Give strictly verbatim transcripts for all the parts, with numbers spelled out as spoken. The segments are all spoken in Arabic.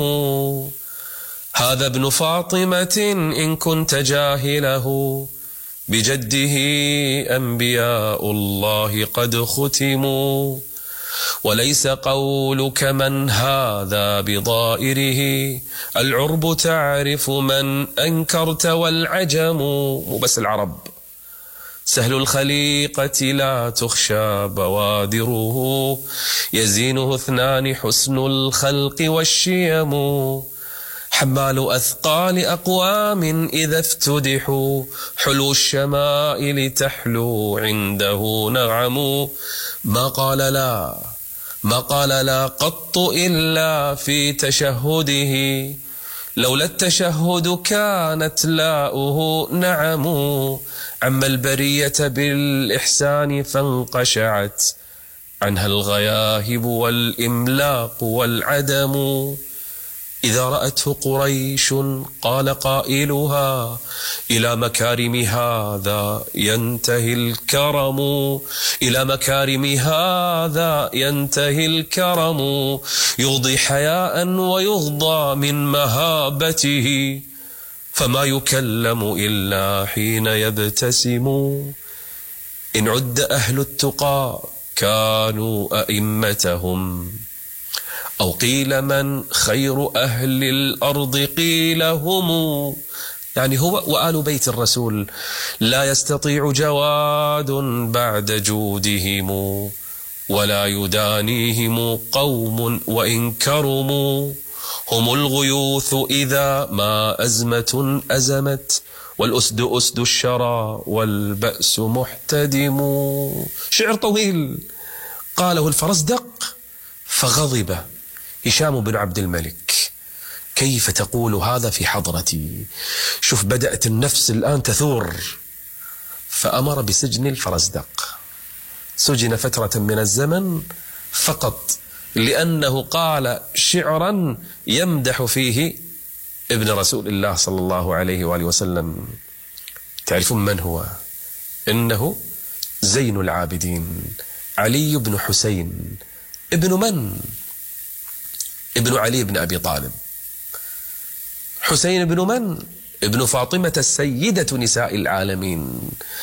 هذا ابن فاطمة إن كنت جاهله، بجده أنبياء الله قد ختموا. وليس قولك من هذا بضائره، العرب تعرف من أنكرت والعجم. مو بس العرب، سهل الخليقة لا تخشى بوادره، يزينه اثنان حسن الخلق والشيم. حمال أثقال أقوام إذا افتدحوا، حلو الشمائل تحلو عنده نعم. ما قال لا ما قال لا قط إلا في تشهده، لولا التشهد كانت لاؤه نعم. عم البرية بالإحسان فانقشعت عنها الغياهب والإملاق والعدم. إذا رأته قريش قال قائلها، إلى مكارم هذا ينتهي الكرم. إلى مكارم هذا ينتهي الكرم، يغضي حياء ويغضى من مهابته، فما يكلم إلا حين يبتسم. إن عد أهل التقى كانوا أئمتهم، أو قيل من خير أهل الأرض قيل هم. يعني هو وآل بيت الرسول لا يستطيع جواد بعد جودهم، ولا يدانيهم قوم وإن كرموا. هم الغيوث إذا ما أزمة أزمت، والأسد أسد الشرى والبأس محتدم. شعر طويل قاله الفرزدق فغضب هشام بن عبد الملك. كيف تقول هذا في حضرتي؟ شوف، بدأت النفس الآن تثور، فأمر بسجن الفرزدق. سجن فترة من الزمن فقط لأنه قال شعرا يمدح فيه ابن رسول الله صلى الله عليه وآله وسلم. تعرفون من هو؟ إنه زين العابدين علي بن حسين. ابن من؟ ابن علي بن أبي طالب. حسين ابن من؟ ابن فاطمة السيدة نساء العالمين.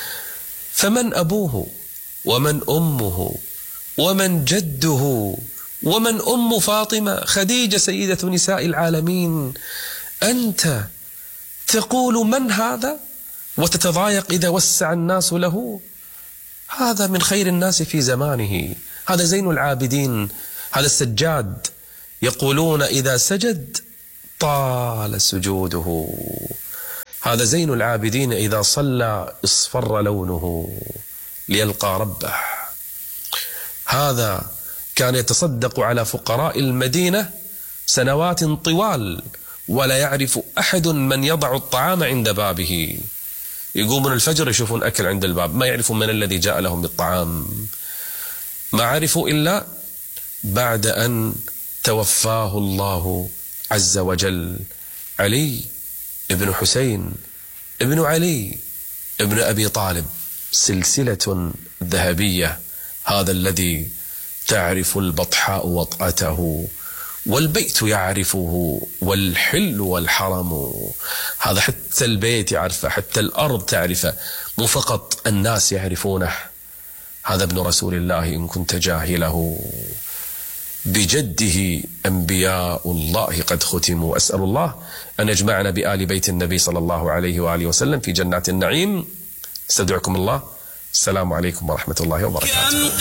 فمن أبوه ومن أمه ومن جده ومن أم فاطمة؟ خديجة سيدة نساء العالمين. أنت تقول من هذا وتتضايق إذا وسع الناس له؟ هذا من خير الناس في زمانه، هذا زين العابدين، هذا السجاد. يقولون إذا سجد طال سجوده. هذا زين العابدين إذا صلى اصفر لونه ليلقى ربه. هذا كان يتصدق على فقراء المدينة سنوات طوال، ولا يعرف أحد من يضع الطعام عند بابه. يقومون الفجر يشوفون أكل عند الباب، ما يعرفون من الذي جاء لهم بالطعام. ما عرفوا إلا بعد أن توفاه الله عز وجل. علي ابن حسين ابن علي ابن أبي طالب، سلسلة ذهبية. هذا الذي تعرف البطحاء وطأته، والبيت يعرفه، والحل والحرم. هذا حتى البيت يعرفه، حتى الأرض تعرفه، مو فقط الناس يعرفونه. هذا ابن رسول الله إن كنت جاهله، بجده أنبياء الله قد ختموا. أسأل الله أن يجمعنا بآل بيت النبي صلى الله عليه وآله وسلم في جنات النعيم. استودعكم الله. السلام عليكم ورحمة الله وبركاته.